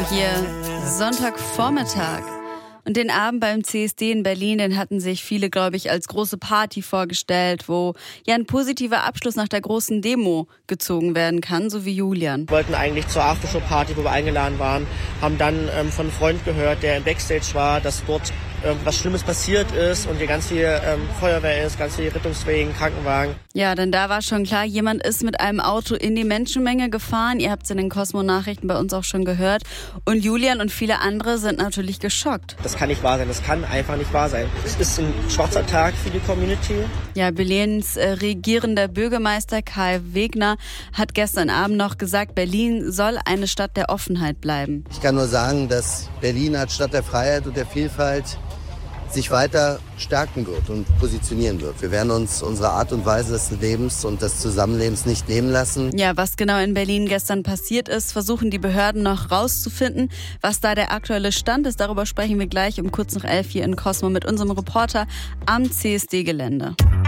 hier Sonntagvormittag. Und den Abend beim CSD in Berlin, den hatten sich viele, glaube ich, als große Party vorgestellt, wo ja ein positiver Abschluss nach der großen Demo gezogen werden kann, so wie Julian. Wir wollten eigentlich zur Aftershow-Party, wo wir eingeladen waren, haben dann von einem Freund gehört, der im Backstage war, dass dort was Schlimmes passiert ist und hier ganz viel Feuerwehr ist, ganz viel Rettungswagen, Krankenwagen. Ja, denn da war schon klar, jemand ist mit einem Auto in die Menschenmenge gefahren. Ihr habt es in den Cosmo-Nachrichten bei uns auch schon gehört. Und Julian und viele andere sind natürlich geschockt. Das kann nicht wahr sein, das kann einfach nicht wahr sein. Es ist ein schwarzer Tag für die Community. Ja, Berlins regierender Bürgermeister Kai Wegner hat gestern Abend noch gesagt, Berlin soll eine Stadt der Offenheit bleiben. Ich kann nur sagen, dass Berlin als Stadt der Freiheit und der Vielfalt sich weiter stärken wird und positionieren wird. Wir werden uns unsere Art und Weise des Lebens und des Zusammenlebens nicht nehmen lassen. Ja, was genau in Berlin gestern passiert ist, versuchen die Behörden noch rauszufinden. Was da der aktuelle Stand ist, darüber sprechen wir gleich um kurz nach 11 hier in Cosmo mit unserem Reporter am CSD-Gelände.